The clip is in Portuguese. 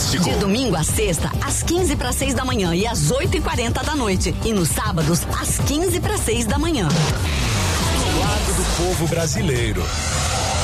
Fantástico. De domingo a sexta, às 15 para 6 da manhã e às 8:40 da noite. E nos sábados, às 15 para 6 da manhã. Do lado do povo brasileiro.